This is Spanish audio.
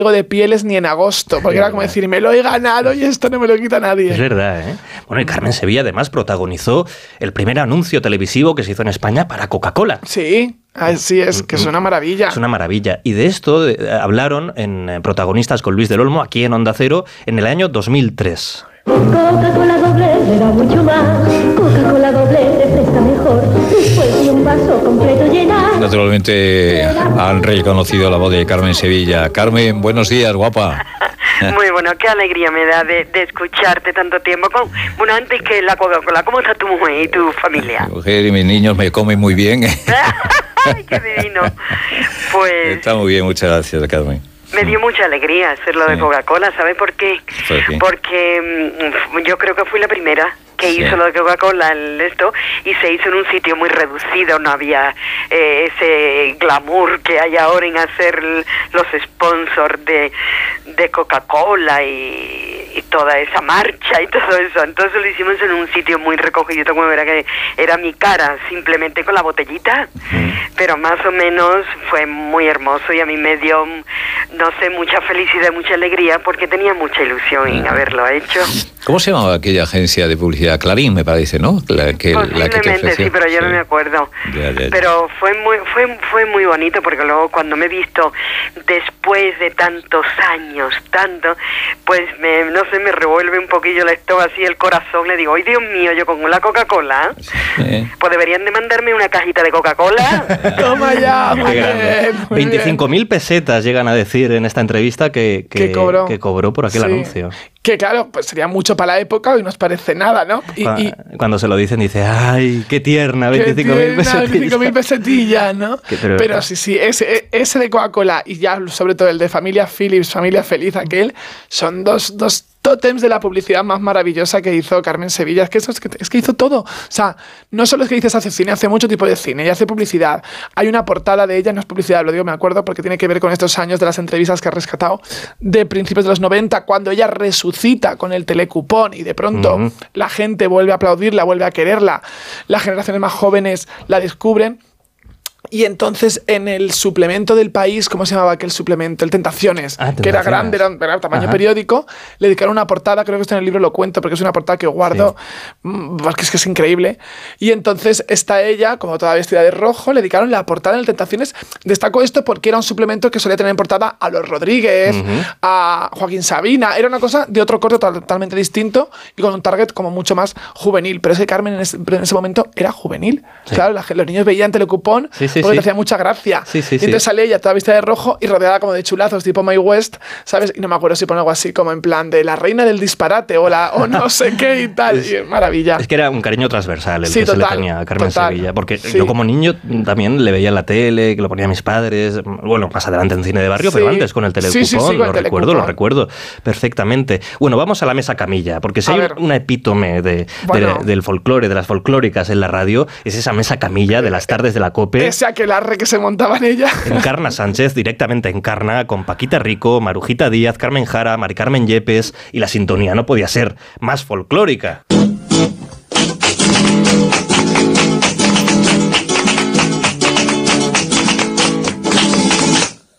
de pieles ni en agosto, porque era como decir, me lo he ganado y esto no me lo quita nadie. Es verdad, ¿eh? Bueno, y Carmen Sevilla además protagonizó el primer anuncio televisivo que se hizo en España para Coca-Cola. Sí, así es, que es una maravilla. Es una maravilla. Y de esto hablaron en Protagonistas con Luis del Olmo, aquí en Onda Cero, en el año 2003. Coca-Cola doble me da mucho más. Coca-Cola doble refresca mejor. Después de un vaso completo llenar. Naturalmente han reconocido la voz de Carmen Sevilla. Carmen, buenos días, guapa. Muy bueno, qué alegría me da de escucharte tanto tiempo. Bueno, antes que la Coca-Cola, ¿cómo está tu mujer y tu familia? Mi mujer y mis niños me comen muy bien. ¡Ay, qué divino! Pues está muy bien, muchas gracias, Carmen. Me dio mucha alegría hacerlo de Coca-Cola, ¿sabes por qué? Porque yo creo que fui la primera que hizo lo de Coca-Cola y se hizo en un sitio muy reducido, no había ese glamour que hay ahora en hacer los sponsors de Coca-Cola y toda esa marcha y todo eso. Entonces lo hicimos en un sitio muy recogido, como verá que era mi cara, simplemente con la botellita, pero más o menos fue muy hermoso y a mí me dio, no sé, mucha felicidad, mucha alegría, porque tenía mucha ilusión en haberlo hecho. ¿Cómo se llamaba aquella agencia de publicidad? Clarín, me parece, ¿no? Posiblemente, sí, pero yo no me acuerdo. Ya. Pero fue muy bonito, porque luego cuando me he visto después de tantos años, pues no sé, me revuelve un poquillo el estómago, así el corazón, le digo, ¡ay, Dios mío, yo con la Coca-Cola! Pues deberían de mandarme una cajita de Coca-Cola. ¡Toma ya! Muy bien, 25.000 pesetas llegan a decir en esta entrevista que cobró por aquel anuncio. Que claro, pues sería mucho para la época y nos parece nada, ¿no? Cuando se lo dicen dice, ¡ay, qué tierna! 25.000 pesetillas. 25.000 pesetillas, ¿no? Pero sí, ese de Coca-Cola y ya sobre todo el de Familia Philips, Familia Feliz, aquel, son dos tótems de la publicidad más maravillosa que hizo Carmen Sevilla. Es que hizo todo. O sea, no solo es que dices hace cine, hace mucho tipo de cine y hace publicidad. Hay una portada de ella, no es publicidad, lo digo, me acuerdo, porque tiene que ver con estos años de las entrevistas que ha rescatado de principios de los 90, cuando ella resucita con el telecupón y de pronto la gente vuelve a aplaudirla, vuelve a quererla, las generaciones más jóvenes la descubren. Y entonces en el suplemento del País, ¿cómo se llamaba aquel suplemento? El Tentaciones, que era grande, era tamaño periódico, le dedicaron una portada, creo que esto en el libro lo cuento, porque es una portada que guardo, porque es que es increíble. Y entonces está ella, como toda vestida de rojo, le dedicaron la portada en el Tentaciones. Destaco esto porque era un suplemento que solía tener en portada a los Rodríguez, a Joaquín Sabina, era una cosa de otro corte totalmente distinto y con un target como mucho más juvenil. Pero ese Carmen en ese momento era juvenil. Claro, los niños veían Telecupón, porque te hacía mucha gracia. Y entonces sale ella toda vestida de rojo y rodeada como de chulazos tipo Mae West, ¿sabes? Y no me acuerdo si pone algo así como en plan de la reina del disparate o no sé qué y tal. Y maravilla. Es que era un cariño transversal el que se le tenía a Carmen Sevilla, porque yo como niño también le veía en la tele, que lo ponían mis padres, bueno, más adelante en cine de barrio, pero antes con el Telecupón, lo recuerdo perfectamente. Bueno, vamos a la mesa camilla, porque si hay una epítome del folclore, de las folclóricas en la radio, es esa mesa camilla de las tardes de la COPE. Ese aquelarre que se montaba en ella. Encarna Sánchez, directamente Encarna, con Paquita Rico, Marujita Díaz, Carmen Jara, Mari Carmen Yepes, y la sintonía no podía ser más folclórica.